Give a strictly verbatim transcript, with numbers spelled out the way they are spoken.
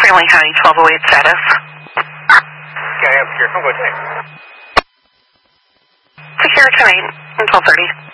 Franklin County, twelve oh eight status. Okay, I'm here. I'm going to take. Secure tonight, twelve thirty.